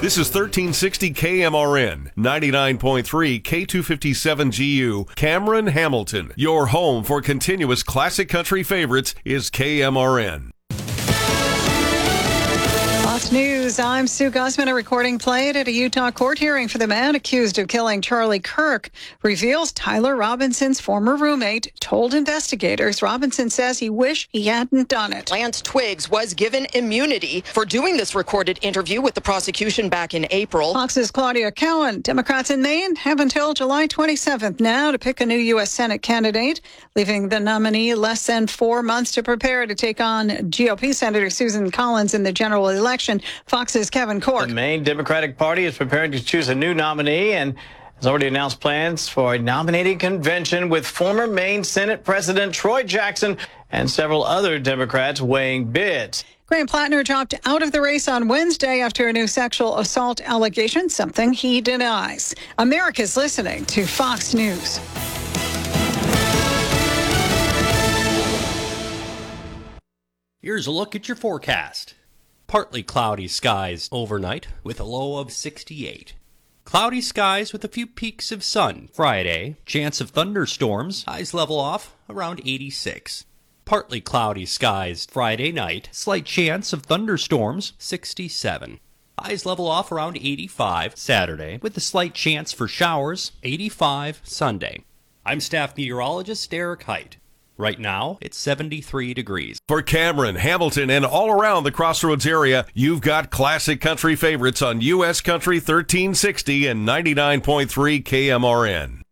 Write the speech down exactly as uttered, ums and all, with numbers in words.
This is thirteen sixty K M R N, ninety-nine point three K two fifty-seven G U, Cameron, Hamilton. Your home for continuous classic country favorites is K M R N. Fox News, I'm Sue Guzman. A recording played at a Utah court hearing for the man accused of killing Charlie Kirk reveals Tyler Robinson's former roommate told investigators Robinson says he wished he hadn't done it. Lance Twiggs was given immunity for doing this recorded interview with the prosecution back in April. Fox's Claudia Cowan. Democrats in Maine have until July twenty-seventh now to pick a new U S Senate candidate, leaving the nominee less than four months to prepare to take on G O P Senator Susan Collins in the general election. Fox's Kevin Cork. The Maine Democratic Party is preparing to choose a new nominee and has already announced plans for a nominating convention with former Maine Senate President Troy Jackson and several other Democrats weighing bids. Graham Plattner dropped out of the race on Wednesday after a new sexual assault allegation, something he denies. America's listening to Fox News. Here's a look at your forecast. Partly cloudy skies overnight with a low of sixty-eight. Cloudy skies with a few peaks of sun Friday. Chance of thunderstorms. Highs level off around eighty-six. Partly cloudy skies Friday night. Slight chance of thunderstorms sixty-seven. Highs level off around eighty-five Saturday with a slight chance for showers eighty-five Sunday. I'm staff meteorologist Derek Height. Right now, it's seventy-three degrees. For Cameron, Hamilton, and all around the Crossroads area, you've got classic country favorites on U S Country thirteen sixty and ninety-nine point three K M R N.